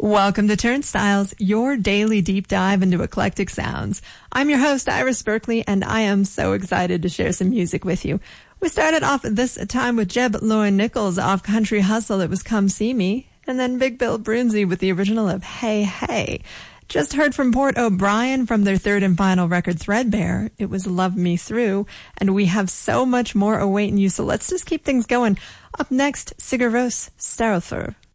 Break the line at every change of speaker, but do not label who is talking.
Welcome to Turnstiles, your daily deep dive into eclectic sounds. I'm your host, Iris Berkeley, and I am so excited to share some music with you. We started off this time with Jeb Lauren Nichols off Country Hustle. It was Come See Me, and then Big Bill Broonzy with the original of Hey Hey. Just heard from Port O'Brien from their third and final record, Threadbare. It was Love Me Through, and we have so much more awaiting you, so let's just keep things going. Up next, Sigur Rós Starfur.